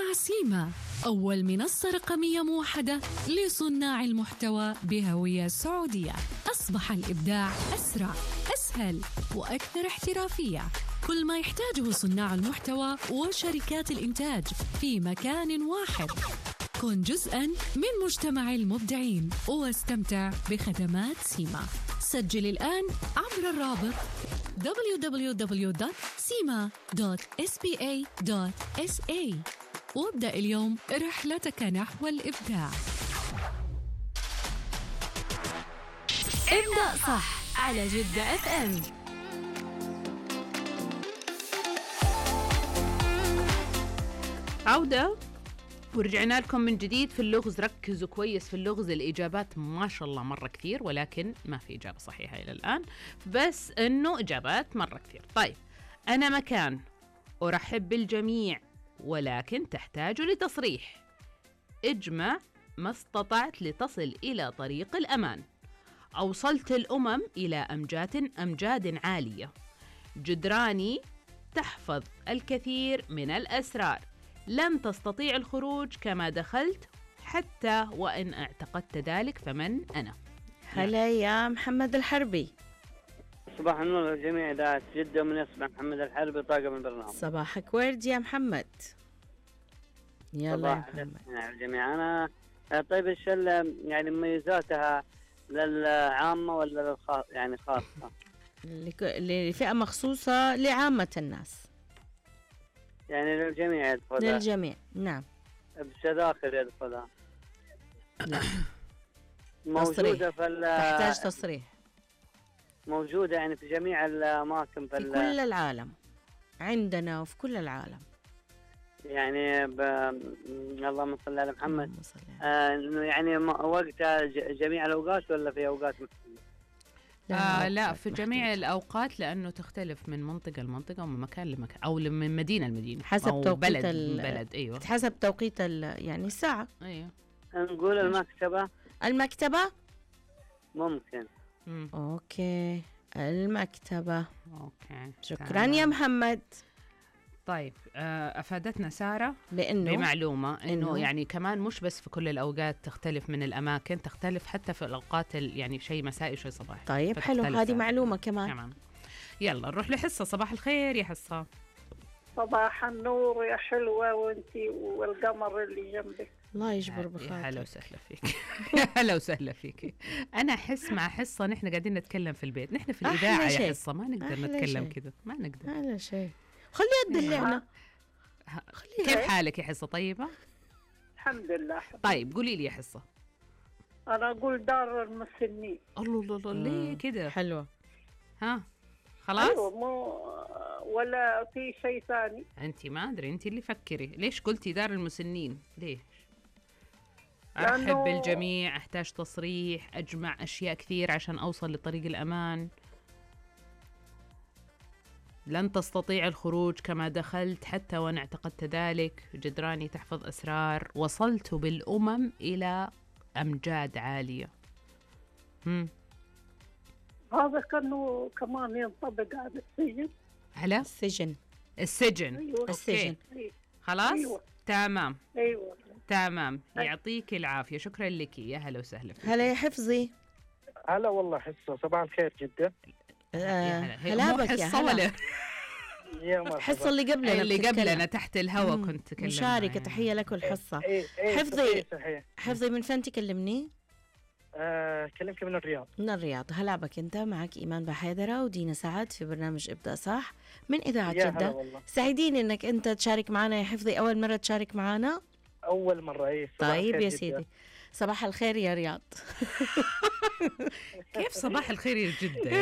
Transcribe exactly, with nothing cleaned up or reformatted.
مع سيما، أول منصة رقمية موحدة لصناع المحتوى بهوية سعودية. أصبح الإبداع أسرع، أسهل وأكثر احترافية. كل ما يحتاجه صناع المحتوى وشركات الإنتاج في مكان واحد. كن جزءاً من مجتمع المبدعين واستمتع بخدمات سيما. سجل الآن عبر الرابط دبليو دبليو دبليو دوت سيما دوت إس بي إيه دوت إس إيه وابدأ اليوم رحلتك نحو الإبداع. ابدأ صح على جدة اف ام. عودة ورجعنا لكم من جديد في اللغز. ركزوا كويس في اللغز، الإجابات ما شاء الله مرة كثير، ولكن ما في إجابة صحيحة إلى الآن، بس إنه إجابات مرة كثير. طيب، أنا مكان أرحب بالجميع ولكن تحتاج لتصريح. اجمع ما استطعت لتصل إلى طريق الأمان. أوصلت الأمم إلى أمجاد أمجاد عالية. جدراني تحفظ الكثير من الأسرار. لن تستطيع الخروج كما دخلت حتى وإن اعتقدت ذلك، فمن أنا؟ هلا يا محمد الحربي. صباح النور للجميع، إذاعة جدة، من يصبح محمد الحربي طاقم البرنامج. صباحك ورد يا محمد. يلا يا محمد. صباح الجميع. أنا طيب إيش يعني مميزاتها للعامة ولا للخاص يعني خاصة؟ لفئة مخصوصة لعامة الناس، يعني للجميع يدخلها. للجميع نعم. بشذاخر يدخلها. لا موجودة في تحتاج تصريح. موجودة يعني في جميع الأماكن في, في كل العالم، عندنا وفي كل العالم يعني ب... اللهم صل على محمد. آه انه يعني وقتها جميع الأوقات ولا في أوقات محددة؟ لا, آه لا في جميع الأوقات، لأنه تختلف من منطقة لمنطقة ومن مكان لمكان أو من مدينة لمدينة، حسب توقيت بلد ال... بلد. أيوة، حسب توقيت ال... يعني الساعة. أيوة. نقول المكتبة. المكتبة ممكن. مم. أوكي، المكتبة. أوكي، شكرا تمام. يا محمد. طيب، أفادتنا سارة بأنه بمعلومة إنه, إنه يعني كمان مش بس في كل الأوقات تختلف من الأماكن، تختلف حتى في الأوقات يعني شيء مسائي شيء صباحي. طيب حلو، هذه معلومة كمان. كمان. يلا نروح لحصة. صباح الخير يا حصة. صباح النور يا حلوة، وانتي والقمر اللي جنبك. الله يجبر بخاطرك. يا هلا وسهلا فيك. يا هلا وسهلا فيك. أنا أحس مع حصة نحن قاعدين نتكلم في البيت، نحن في الإذاعة يا حصة ما نقدر نتكلم كذا، ما نقدر. هلا شيء، خلي يدلعنا. كيف حالك يا حصة؟ طيبة؟ الحمد لله. طيب قولي لي يا حصة. أنا أقول دار المسنين. الله الله الله، ليه كده؟ حلوة. ها خلاص؟ أيوة، مو ولا في شيء ثاني؟ أنت ما أدري، أنت اللي فكري. ليش قلتي دار المسنين؟ ليش؟ أرحب لأنه... بالجميع، أحتاج تصريح، أجمع أشياء كثير عشان أوصل لطريق الأمان. لن تستطيع الخروج كما دخلت حتى وأنا اعتقدت ذلك. جدراني تحفظ أسرار. وصلت بالأمم إلى أمجاد عالية. هم. هذا كانوا كمان ينطبق على السجن. على السجن. السجن. أيوة. السجن. أيوة. خلاص. أيوة. تمام. أيوة. تمام. يعطيك العافية، شكرا لك. يا هلا وسهلا فيك. هلا يا حفظي. هلا والله حصة. صباح الخير جدة. آه هلا بك يا هلا. الحصة اللي قبلنا اللي قبلنا تحت الهواء كنت تكلم مشاركة يعني. تحية لك الحصة. إيه إيه حفظي صحيح. حفظي من فين تكلمني؟ آه كلمك من الرياض. من الرياض. هلا بك أنت، معك إيمان بحيدرة ودينا سعد في برنامج ابدأ صح من إذاعة جدة. سعيدين إنك أنت تشارك معنا يا حفظي، أول مرة تشارك معنا؟ أول مرة. إيه طيب يا سيدي، صباح الخير يا رياض. كيف صباح الخير يا جدة؟